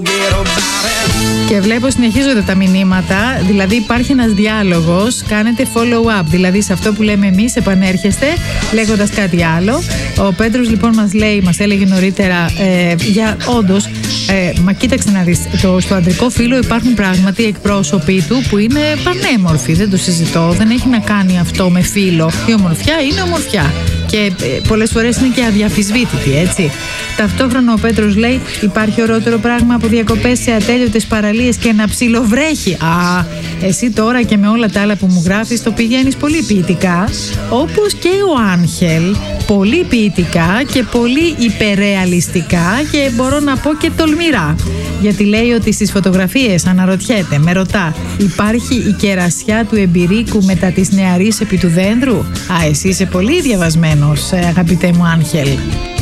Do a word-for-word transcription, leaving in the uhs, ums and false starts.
Και βλέπω συνεχίζονται τα μηνύματα, δηλαδή υπάρχει ένας διάλογος, κάνετε follow-up, δηλαδή σε αυτό που λέμε εμείς επανέρχεστε λέγοντας κάτι άλλο. Ο Πέτρος λοιπόν μας λέει, μας έλεγε νωρίτερα ε, για όντως, ε, μα κοίταξε να δεις, το, στο ανδρικό φύλο υπάρχουν πράγματι εκπρόσωποι του που είναι πανέμορφοι, δεν το συζητώ, δεν έχει να κάνει αυτό με φύλο. Η ομορφιά είναι ομορφιά. Και πολλές φορές είναι και αδιαφυσβήτητη, έτσι. Ταυτόχρονα ο Πέτρος λέει: υπάρχει ωραιότερο πράγμα από διακοπές σε ατέλειωτες παραλίες και να ψιλοβρέχει. Α, εσύ τώρα και με όλα τα άλλα που μου γράφεις το πηγαίνεις πολύ ποιητικά. Όπως και ο Άγχελ, πολύ ποιητικά και πολύ υπερρεαλιστικά και μπορώ να πω και τολμηρά. Γιατί λέει ότι στις φωτογραφίες αναρωτιέται, με ρωτά, υπάρχει η κερασιά του εμπειρίκου μετά της νεαρής επί του δέντρου. Α, εσύ είσαι πολύ διαβασμένος, αγαπητέ μου Άγχελ.